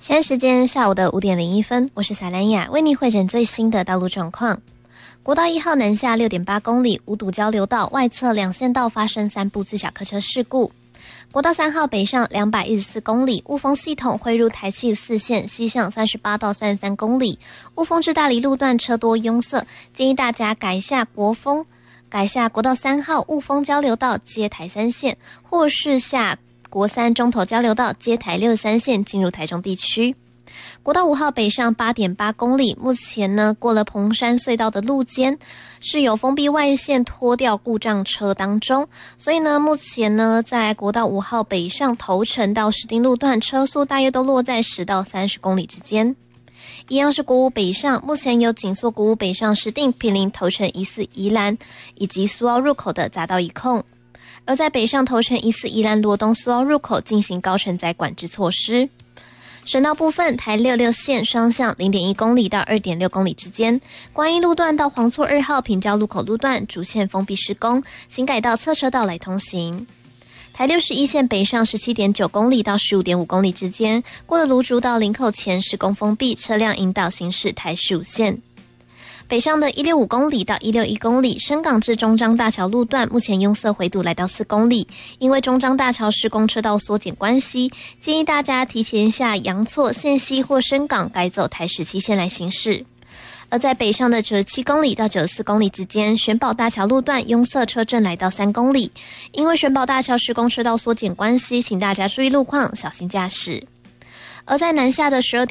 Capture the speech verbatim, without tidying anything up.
现在时间下午的五点零一分，我是撒兰雅，为您汇诊最新的道路状况。国道一号南下 六点八公里，五堵交流道外侧两线道发生三部自小客车事故。国道三号北上两百一十四公里，雾峰系统汇入台七四线西向三十八到三十三公里，雾峰至大里路段车多拥塞，建议大家改下国风，改下国道三号雾峰交流道接台三线，或是下国三中投交流道接台六十三线进入台中地区。国道五号北上 八点八公里，目前呢过了蓬山隧道的路肩是有封闭外线拖吊故障车当中，所以呢目前呢在国道五号北上头城到石碇路段车速大约都落在十到三十公里之间。一样是国五北上，目前有紧缩国五北上石碇、坪林、头城、疑似宜兰以及苏澳入口的匝道一控，而在北上头城、疑似宜兰罗东苏澳入口进行高承载管制措施。省道部分，台六六线双向 零点一公里到 二点六公里之间，观音路段到黄厝二号平交路口路段主线封闭施工，请改道侧车道来通行。台六十一线北上 十七点九公里到 十五点五公里之间，过了芦竹到林口前施工封闭，车辆引导行驶台十五线。北上的一百六十五公里到一百六十一公里，深港至中彰大桥路段目前拥塞回堵来到四公里，因为中彰大桥施工车道缩减关系，建议大家提前下阳错、线西或深港改走台十七线来行驶。而在北上的九十七公里到九十四公里之间，玄宝大桥路段拥塞车阵来到三公里，因为玄宝大桥施工车道缩减关系，请大家注意路况，小心驾驶。而在南下的十二